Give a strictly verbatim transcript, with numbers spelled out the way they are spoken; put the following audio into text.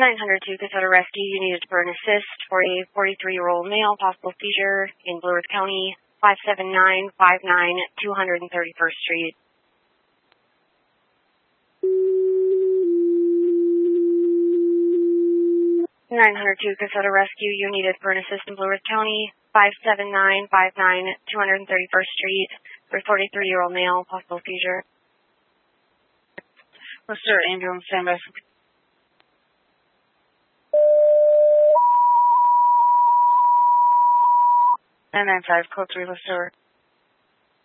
nine hundred two Caseta Rescue. You needed burn assist for a forty-three-year-old male, possible seizure in Blue Earth County, five seven nine five nine, two hundred thirty-first Street. nine hundred two Caseta Rescue. You needed burn assist in Blue Earth County, five seven nine five nine, two hundred thirty-first Street for a forty-three-year-old male, possible seizure. Worcester ambulance standby. nine nine five, code three, Worcester.